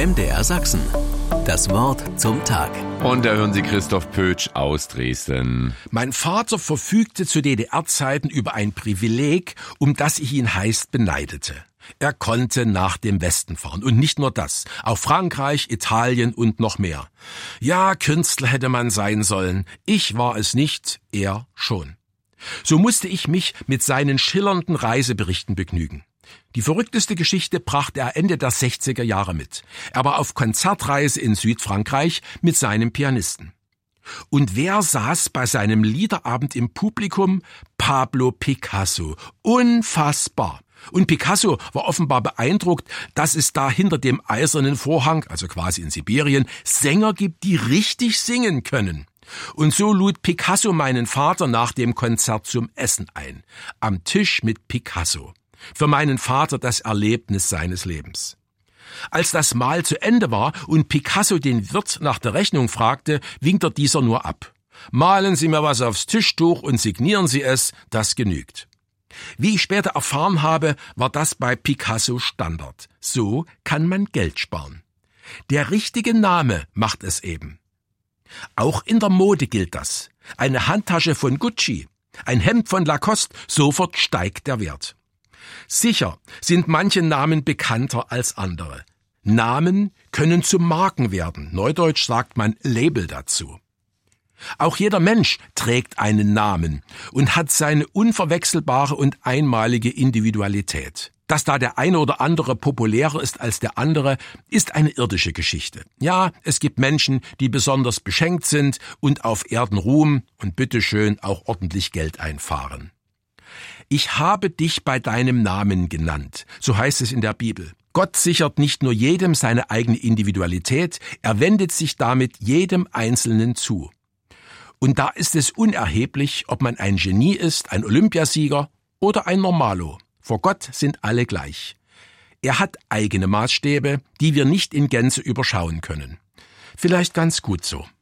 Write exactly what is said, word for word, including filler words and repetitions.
M D R Sachsen. Das Wort zum Tag. Und da hören Sie Christoph Pötsch aus Dresden. Mein Vater verfügte zu D D R-Zeiten über ein Privileg, um das ich ihn heißt beneidete. Er konnte nach dem Westen fahren. Und nicht nur das, auch Frankreich, Italien und noch mehr. Ja, Künstler hätte man sein sollen. Ich war es nicht, er schon. So musste ich mich mit seinen schillernden Reiseberichten begnügen. Die verrückteste Geschichte brachte er Ende der sechziger Jahre mit. Er war auf Konzertreise in Südfrankreich mit seinem Pianisten. Und wer saß bei seinem Liederabend im Publikum? Pablo Picasso. Unfassbar. Und Picasso war offenbar beeindruckt, dass es da hinter dem eisernen Vorhang, also quasi in Sibirien, Sänger gibt, die richtig singen können. Und so lud Picasso meinen Vater nach dem Konzert zum Essen ein. Am Tisch mit Picasso. Für meinen Vater das Erlebnis seines Lebens. Als das Mahl zu Ende war und Picasso den Wirt nach der Rechnung fragte, winkte dieser nur ab. Malen Sie mir was aufs Tischtuch und signieren Sie es, das genügt. Wie ich später erfahren habe, war das bei Picasso Standard. So kann man Geld sparen. Der richtige Name macht es eben. Auch in der Mode gilt das. Eine Handtasche von Gucci, ein Hemd von Lacoste, sofort steigt der Wert. Sicher sind manche Namen bekannter als andere. Namen können zu Marken werden. Neudeutsch sagt man Label dazu. Auch jeder Mensch trägt einen Namen und hat seine unverwechselbare und einmalige Individualität. Dass da der eine oder andere populärer ist als der andere, ist eine irdische Geschichte. Ja, es gibt Menschen, die besonders beschenkt sind und auf Erden ruhen und bitteschön auch ordentlich Geld einfahren. Ich habe dich bei deinem Namen genannt, so heißt es in der Bibel. Gott sichert nicht nur jedem seine eigene Individualität, er wendet sich damit jedem Einzelnen zu. Und da ist es unerheblich, ob man ein Genie ist, ein Olympiasieger oder ein Normalo. Vor Gott sind alle gleich. Er hat eigene Maßstäbe, die wir nicht in Gänze überschauen können. Vielleicht ganz gut so.